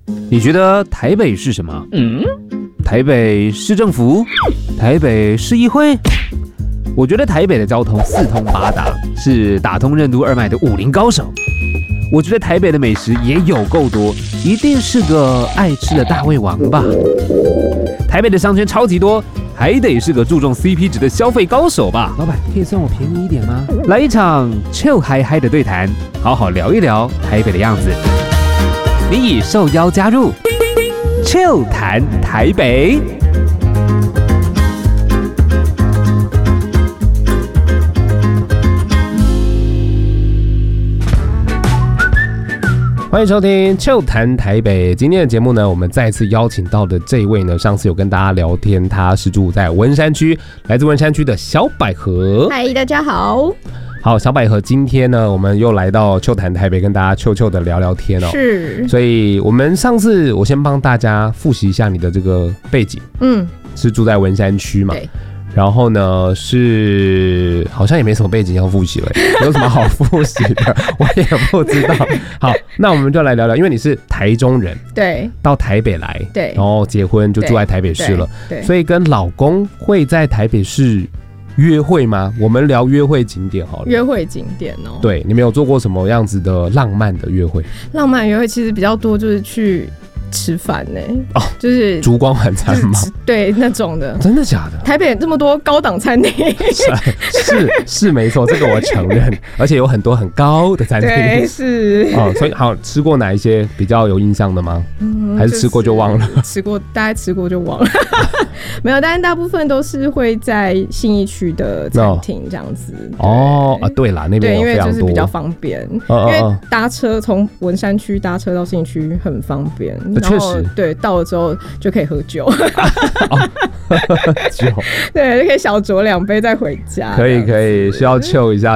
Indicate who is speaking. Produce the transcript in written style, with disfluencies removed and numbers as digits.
Speaker 1: 你觉得台北是什么？台北市政府？台北市议会？我觉得台北的交通四通八达，是打通任督二脉的武林高手。我觉得台北的美食也有够多，一定是个爱吃的大胃王吧。台北的商圈超级多，还得是个注重 CP 值的消费高手吧。老板，可以算我便宜一点吗？来一场 chill 嗨嗨的对谈，好好聊一聊台北的样子。你已受邀加入 chill 谈台北。
Speaker 2: 欢迎收听《Chill 谈台北》。今天的节目呢，我们再次邀请到的这一位呢，上次有跟大家聊天，他是住在文山区，来自文山区的小百合。
Speaker 3: 嗨，大家好。
Speaker 2: 好，小百合，今天呢，我们又来到Chill 谈台北，跟大家悄的聊聊天哦。
Speaker 3: 是。
Speaker 2: 所以我们上次我先帮大家复习一下你的这个背景。是住在文山区嘛？对。然后呢，是好像也没什么背景要复习了，有什么好复习的，我也不知道。好，那我们就来聊聊，因为你是台中人，
Speaker 3: 对，
Speaker 2: 到台北来，
Speaker 3: 对，
Speaker 2: 然后结婚就住在台北市了，对，所以跟老公会在台北市约会吗？我们聊约会景点好了。
Speaker 3: 约会景点哦，
Speaker 2: 对，你们有做过什么样子的浪漫的约会？
Speaker 3: 浪漫约会其实比较多，就是去吃饭呢，就是
Speaker 2: 烛光晚餐吗？
Speaker 3: 对，那种的。
Speaker 2: 真的假的？
Speaker 3: 台北这么多高档餐厅，
Speaker 2: 是没错，这个我承认，而且有很多很高的餐厅。
Speaker 3: 对，是。
Speaker 2: 所以好吃过哪一些比较有印象的吗？还是吃过就忘了？
Speaker 3: 吃过，大概吃过就忘了。没有，但是大部分都是会在信义区的餐厅这样子。
Speaker 2: 对啦，那边有非常多，
Speaker 3: 因为就是比较方便，因为搭车从文山区搭车到信义区很方便。
Speaker 2: 确实，
Speaker 3: 对，到了之后就可以喝酒，
Speaker 2: 酒，
Speaker 3: 对，就可以小酌2杯再回家。
Speaker 2: 可以，需要chill一下。